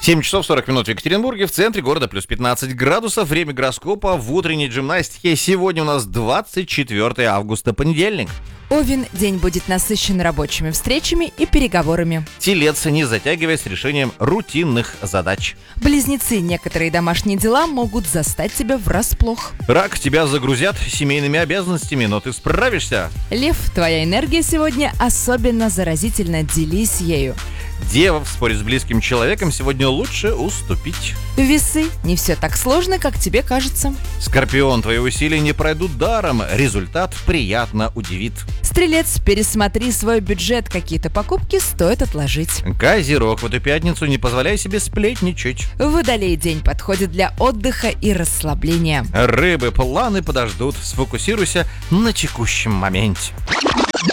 7 часов 40 минут в Екатеринбурге, в центре города плюс 15 градусов. Время гороскопа в утренней гимнастике. Сегодня у нас 24 августа, понедельник. Овен, день будет насыщен рабочими встречами и переговорами. Телец, не затягивая с решением рутинных задач. Близнецы, некоторые домашние дела могут застать тебя врасплох. Рак, тебя загрузят семейными обязанностями, но ты справишься. Лев, твоя энергия сегодня особенно заразительна, делись ею. Дева, в споре с близким человеком сегодня лучше уступить. Весы, не все так сложно, как тебе кажется. Скорпион, твои усилия не пройдут даром, результат приятно удивит. Стрелец, пересмотри свой бюджет, какие-то покупки стоит отложить. Козерог, в эту пятницу не позволяй себе сплетничать. Водолей, день подходит для отдыха и расслабления. Рыбы, планы подождут, сфокусируйся на текущем моменте.